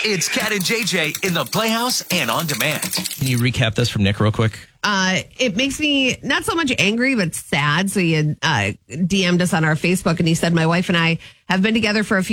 It's Cat and JJ in the Playhouse and on demand. Can you recap this from Nick real quick? It makes me not so much angry, but sad. So he DM'd us on our Facebook and he said, my wife and I have been together for a few